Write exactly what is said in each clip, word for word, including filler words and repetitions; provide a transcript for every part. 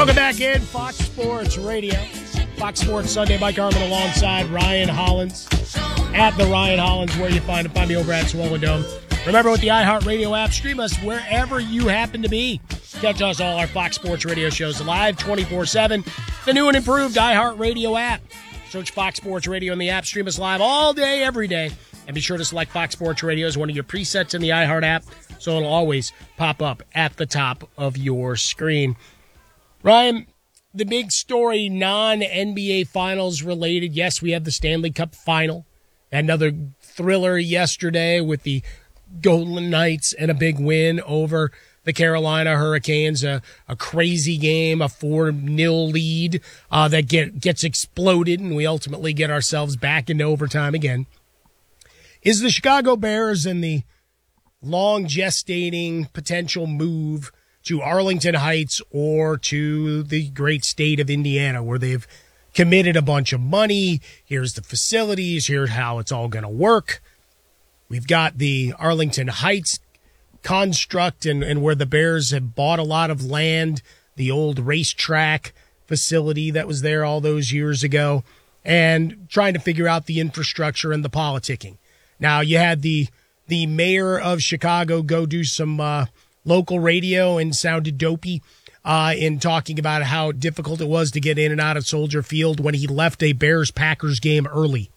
Welcome back in, Fox Sports Radio. Fox Sports Sunday, Mike Harmon alongside Ryan Hollins. At the Ryan Hollins, where you find him. Find me over at Swollen Dome. Remember, with the iHeartRadio app, stream us wherever you happen to be. Catch us all our Fox Sports Radio shows live twenty-four seven. The new and improved iHeartRadio app. Search Fox Sports Radio in the app. Stream us live all day, every day. And be sure to select Fox Sports Radio as one of your presets in the iHeart app, so it'll always pop up at the top of your screen. Ryan, the big story, non-N B A Finals related. Yes, we have the Stanley Cup Final. Another thriller yesterday with the Golden Knights and a big win over the Carolina Hurricanes. A, a crazy game, a four nil lead uh, that get, gets exploded, and we ultimately get ourselves back into overtime again. Is the Chicago Bears and the long gestating potential move to Arlington Heights or to the great state of Indiana, where they've committed a bunch of money? Here's the facilities. Here's how it's all going to work. We've got the Arlington Heights construct and, and where the Bears have bought a lot of land, the old racetrack facility that was there all those years ago, and trying to figure out the infrastructure and the politicking. Now, you had the the mayor of Chicago go do some uh, local radio and sounded dopey uh, in talking about how difficult it was to get in and out of Soldier Field when he left a Bears-Packers game early.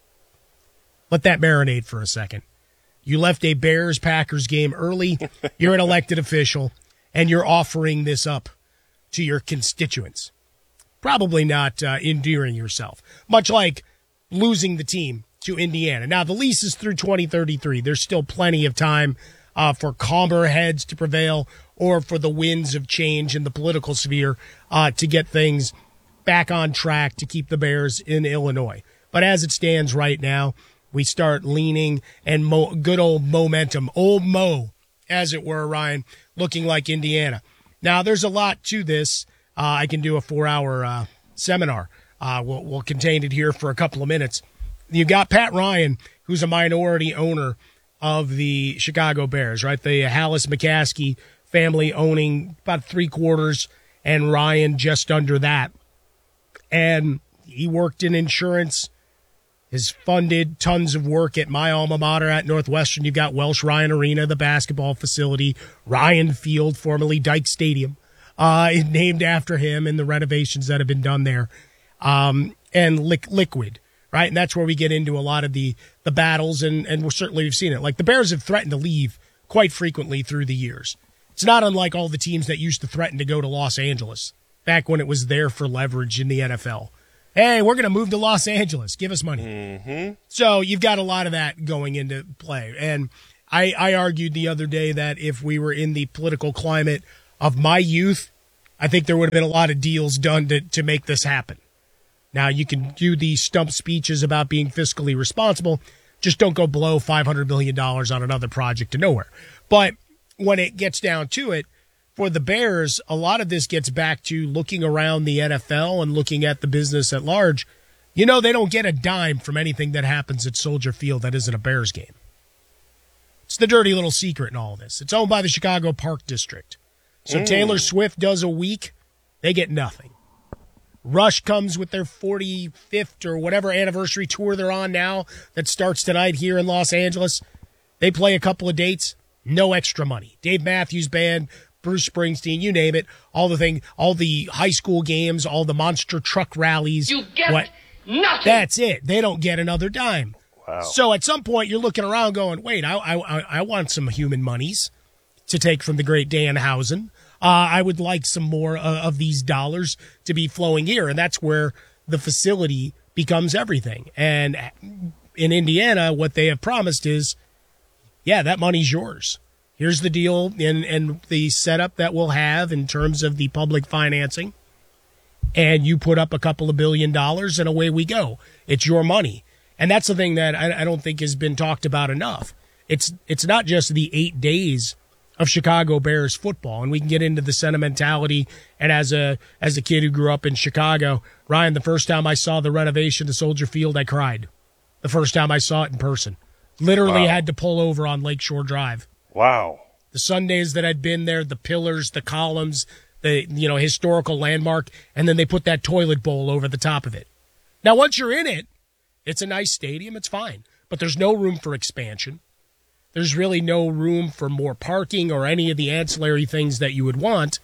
Let that marinate for a second. You left a Bears-Packers game early. You're an elected official, and you're offering this up to your constituents. Probably not uh, endearing yourself, much like losing the team to Indiana. Now, the lease is through twenty thirty-three. There's still plenty of time uh, for calmer heads to prevail or for the winds of change in the political sphere uh, to get things back on track to keep the Bears in Illinois. But as it stands right now, we start leaning and mo- good old momentum, old Mo, as it were, Ryan, looking like Indiana. Now, there's a lot to this. Uh, I can do a four-hour uh, seminar. Uh, we'll, we'll contain it here for a couple of minutes. You've got Pat Ryan, who's a minority owner of the Chicago Bears, right? The Hallis McCaskey family owning about three quarters, and Ryan just under that. And he worked in insurance, has funded tons of work at my alma mater at Northwestern. You've got Welsh Ryan Arena, the basketball facility, Ryan Field, formerly Dyke Stadium, uh, named after him, and the renovations that have been done there, um, and li- Liquid. Right, and that's where we get into a lot of the the battles, and, and we're certainly we've seen it. Like, the Bears have threatened to leave quite frequently through the years. It's not unlike all the teams that used to threaten to go to Los Angeles back when it was there for leverage in the N F L. Hey, we're going to move to Los Angeles. Give us money. Mm-hmm. So you've got a lot of that going into play. And I, I argued the other day that if we were in the political climate of my youth, I think there would have been a lot of deals done to, to make this happen. Now, you can do these stump speeches about being fiscally responsible. Just don't go blow five hundred million dollars on another project to nowhere. But when it gets down to it, for the Bears, a lot of this gets back to looking around the N F L and looking at the business at large. You know, they don't get a dime from anything that happens at Soldier Field that isn't a Bears game. It's the dirty little secret in all of this. It's owned by the Chicago Park District. So mm. Taylor Swift does a week, they get nothing. Rush comes with their forty-fifth or whatever anniversary tour they're on now that starts tonight here in Los Angeles. They play a couple of dates, no extra money. Dave Matthews Band, Bruce Springsteen, you name it, all the thing, all the high school games, all the monster truck rallies. You get what? Nothing. That's it. They don't get another dime. Wow. So at some point you're looking around going, wait, I, I, I want some human monies to take from the great Danhausen. Uh, I would like some more uh, of these dollars to be flowing here. And that's where the facility becomes everything. And in Indiana, what they have promised is, yeah, that money's yours. Here's the deal and, and the setup that we'll have in terms of the public financing. And you put up a couple of billion dollars and away we go. It's your money. And that's the thing that I, I don't think has been talked about enough. It's it's not just the eight days of Chicago Bears football, and we can get into the sentimentality. And as a as a kid who grew up in Chicago, Ryan, the first time I saw the renovation to Soldier Field, I cried. The first time I saw it in person. Literally wow. had to pull over on Lakeshore Drive. Wow. The Sundays that I'd been there, the pillars, the columns, the you know historical landmark, and then they put that toilet bowl over the top of it. Now, once you're in it, it's a nice stadium. It's fine. But there's no room for expansion. There's really no room for more parking or any of the ancillary things that you would want.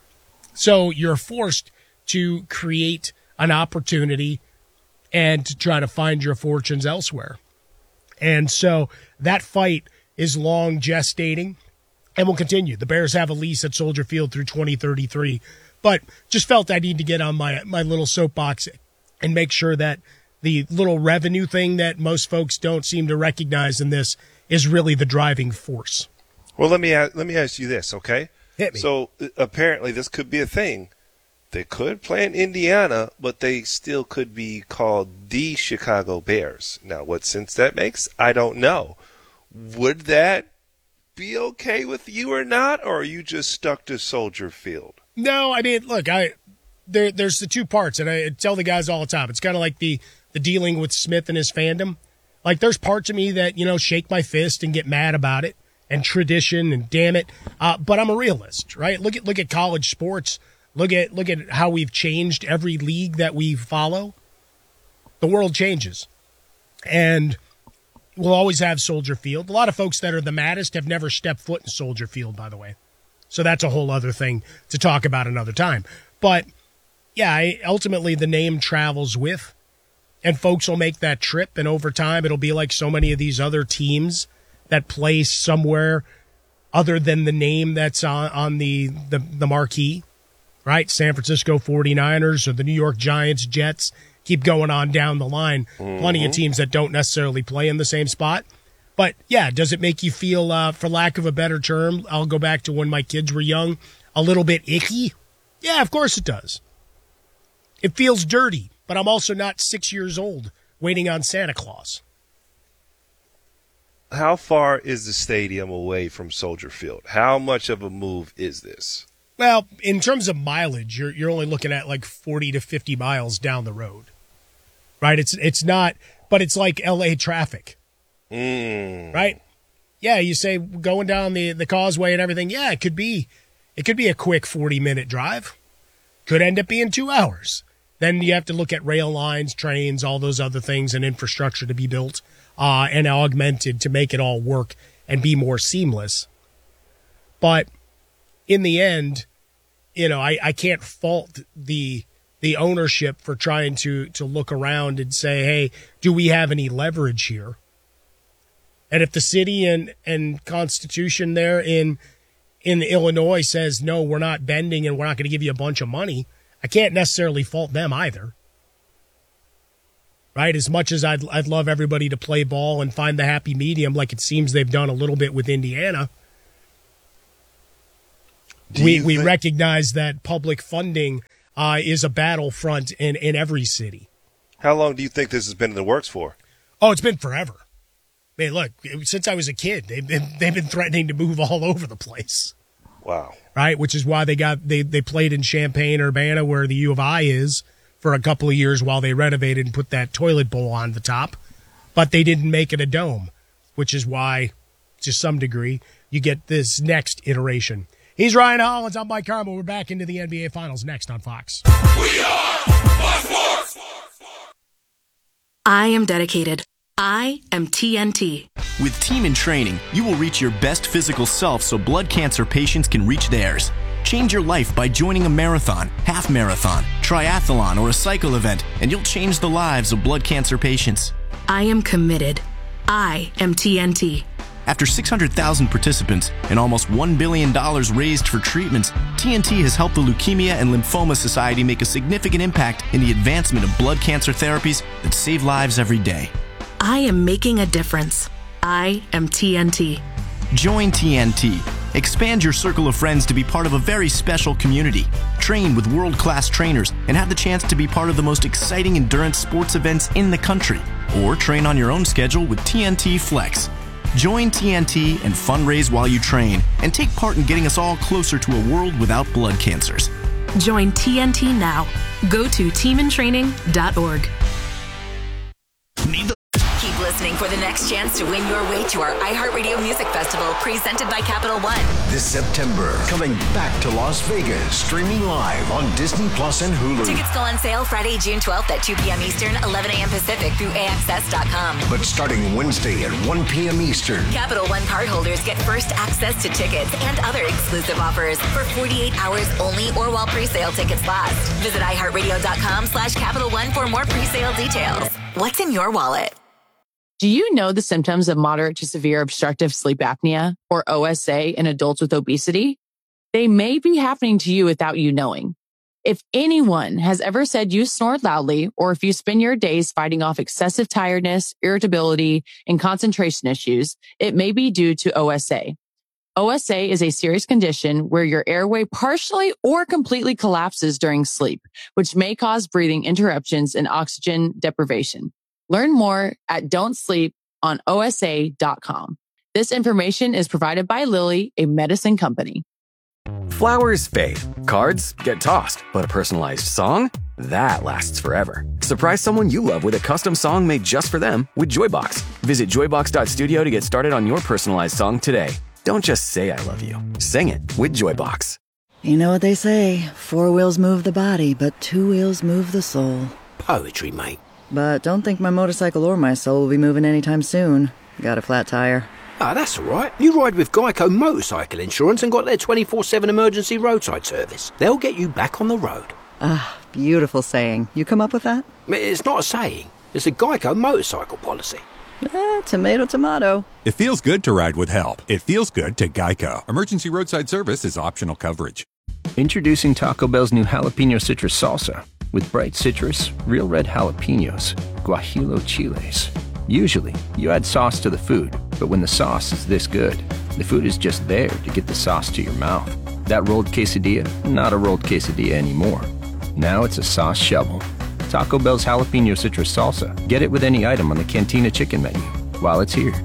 So you're forced to create an opportunity and to try to find your fortunes elsewhere. And so that fight is long gestating and will continue. The Bears have a lease at Soldier Field through twenty thirty-three, but just felt I need to get on my, my little soapbox and make sure that the little revenue thing that most folks don't seem to recognize in this is really the driving force. Well, let me ask, let me ask you this, okay? Hit me. So apparently this could be a thing. They could play in Indiana, but they still could be called the Chicago Bears. Now, what sense that makes, I don't know. Would that be okay with you or not, or are you just stuck to Soldier Field? No, I mean, look, I there, there's the two parts, and I tell the guys all the time. It's kind of like the, the dealing with Smith and his fandom. Like, there's parts of me that, you know, shake my fist and get mad about it, and tradition, and damn it. Uh, but I'm a realist, right? Look at look at college sports. Look at look at how we've changed every league that we follow. The world changes. And we'll always have Soldier Field. A lot of folks that are the maddest have never stepped foot in Soldier Field, by the way. So that's a whole other thing to talk about another time. But, yeah, I, ultimately the name travels with, and folks will make that trip, and over time it'll be like so many of these other teams that play somewhere other than the name that's on, on the, the, the marquee. Right, San Francisco forty-niners or the New York Giants, Jets, keep going on down the line. Mm-hmm. Plenty of teams that don't necessarily play in the same spot. But, yeah, does it make you feel, uh, for lack of a better term, I'll go back to when my kids were young, a little bit icky? Yeah, of course it does. It feels dirty, but I'm also not six years old waiting on Santa Claus. How far is the stadium away from Soldier Field? How much of a move is this? Well, in terms of mileage, you're you're only looking at like forty to fifty miles down the road, right? It's it's not, but it's like L A traffic, mm. right? Yeah, you say going down the, the causeway and everything. Yeah, it could be, it could be a quick forty minute drive. Could end up being two hours. Then you have to look at rail lines, trains, all those other things, and infrastructure to be built uh, and augmented to make it all work and be more seamless. But in the end, you know, I, I can't fault the the ownership for trying to to look around and say, hey, do we have any leverage here? And if the city and, and Constitution there in in Illinois says, no, we're not bending and we're not going to give you a bunch of money, I can't necessarily fault them either. Right? As much as I'd I'd love everybody to play ball and find the happy medium like it seems they've done a little bit with Indiana, We we think- recognize that public funding uh, is a battlefront in, in every city. How long do you think this has been in the works for? Oh, it's been forever. I mean, look, since I was a kid, they've been they've been threatening to move all over the place. Wow. Right, which is why they got they, they played in Champaign, Urbana, where the U of I is, for a couple of years while they renovated and put that toilet bowl on the top. But they didn't make it a dome, which is why, to some degree, you get this next iteration. He's Ryan Hollins. I'm Mike Carmel. We're back into the N B A Finals next on Fox. We are Fox Sports. I am dedicated. I am T N T. With Team in Training, you will reach your best physical self so blood cancer patients can reach theirs. Change your life by joining a marathon, half marathon, triathlon, or a cycle event, and you'll change the lives of blood cancer patients. I am committed. I am T N T. After six hundred thousand participants and almost one billion dollars raised for treatments, T N T has helped the Leukemia and Lymphoma Society make a significant impact in the advancement of blood cancer therapies that save lives every day. I am making a difference. I am T N T. Join T N T. Expand your circle of friends to be part of a very special community. Train with world-class trainers and have the chance to be part of the most exciting endurance sports events in the country. Or train on your own schedule with T N T Flex. Join T N T and fundraise while you train and take part in getting us all closer to a world without blood cancers. Join T N T now. Go to team in training dot org. Keep listening for the next chance to win your way to our iHeartRadio Music Festival presented by Capital One. This September, coming back to Las Vegas, streaming live on Disney Plus and Hulu. Tickets go on sale Friday, June twelfth at two p.m. Eastern, eleven a.m. Pacific through A X S dot com. But starting Wednesday at one p.m. Eastern, Capital One cardholders get first access to tickets and other exclusive offers for forty-eight hours only or while pre-sale tickets last. Visit iHeartRadio.com slash Capital One for more pre-sale details. What's in your wallet? Do you know the symptoms of moderate to severe obstructive sleep apnea, or O S A, in adults with obesity? They may be happening to you without you knowing. If anyone has ever said you snore loudly, or if you spend your days fighting off excessive tiredness, irritability, and concentration issues, it may be due to O S A. O S A is a serious condition where your airway partially or completely collapses during sleep, which may cause breathing interruptions and oxygen deprivation. Learn more at don't sleep on O S A dot com. This information is provided by Lilly, a medicine company. Flowers fade, cards get tossed, but a personalized song? That lasts forever. Surprise someone you love with a custom song made just for them with Joybox. Visit joybox dot studio to get started on your personalized song today. Don't just say I love you. Sing it with Joybox. You know what they say, four wheels move the body, but two wheels move the soul. Poetry, mate. But don't think my motorcycle or my soul will be moving anytime soon. Got a flat tire. Ah, that's all right. You ride with Geico Motorcycle Insurance and got their twenty-four seven emergency roadside service. They'll get you back on the road. Ah, beautiful saying. You come up with that? It's not a saying. It's a Geico motorcycle policy. Eh, tomato, tomato. It feels good to ride with help. It feels good to Geico. Emergency roadside service is optional coverage. Introducing Taco Bell's new jalapeno citrus salsa. With bright citrus, real red jalapenos, guajillo chiles. Usually, you add sauce to the food, but when the sauce is this good, the food is just there to get the sauce to your mouth. That rolled quesadilla, not a rolled quesadilla anymore. Now it's a sauce shovel. Taco Bell's jalapeno citrus salsa. Get it with any item on the Cantina chicken menu while it's here.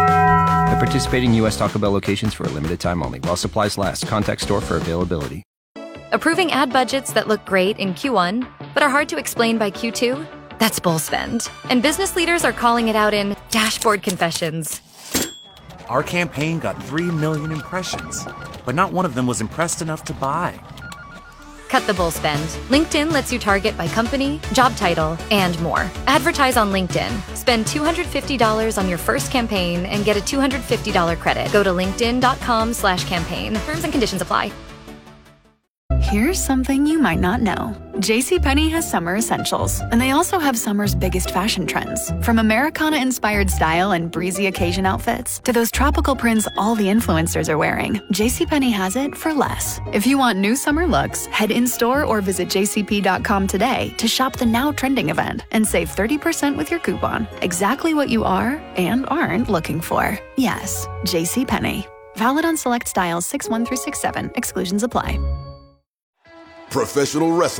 At participating U S Taco Bell locations for a limited time only. While supplies last. Contact store for availability. Approving ad budgets that look great in Q one, but are hard to explain by Q two? That's bull spend. And business leaders are calling it out in Dashboard Confessions. Our campaign got three million impressions, but not one of them was impressed enough to buy. Cut the bull spend. LinkedIn lets you target by company, job title, and more. Advertise on LinkedIn. Spend two hundred fifty dollars on your first campaign and get a two hundred fifty dollars credit. Go to linkedin.com slash campaign. Terms and conditions apply. Here's something you might not know. JCPenney has summer essentials, and they also have summer's biggest fashion trends. From Americana-inspired style and breezy occasion outfits to those tropical prints all the influencers are wearing, JCPenney has it for less. If you want new summer looks, head in-store or visit j c p dot com today to shop the now trending event and save thirty percent with your coupon. Exactly what you are and aren't looking for. Yes, JCPenney. Valid on select styles six one through six seven. Exclusions apply. Professional wrestling.